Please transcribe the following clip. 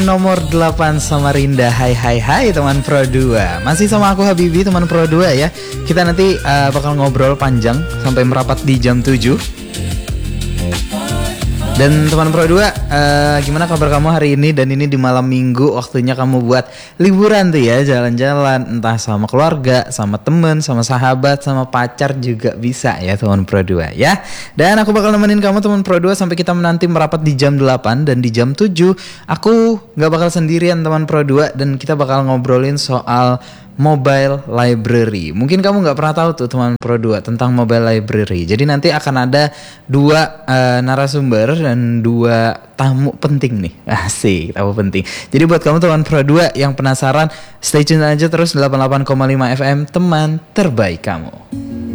Nomor 8 Samarinda. Hai teman Pro 2. Masih sama aku Habibi teman Pro 2 ya. Kita nanti bakal ngobrol panjang sampai merapat di jam 7. Dan teman Pro 2, gimana kabar kamu hari ini? Dan ini di malam minggu, waktunya kamu buat liburan tuh ya, jalan-jalan, entah sama keluarga, sama temen, sama sahabat, sama pacar juga bisa ya teman Pro 2 ya. Dan aku bakal nemenin kamu teman Pro 2 sampai kita nanti merapat di jam 8. Dan di jam 7 aku gak bakal sendirian teman Pro 2, dan kita bakal ngobrolin soal Mobile Library. Mungkin kamu nggak pernah tahu tuh teman Pro 2 tentang Mobile Library. Jadi nanti akan ada dua narasumber dan dua tamu penting nih. Asik, tamu penting. Jadi buat kamu teman Pro 2 yang penasaran, stay tune aja terus 88,5 FM, teman terbaik kamu.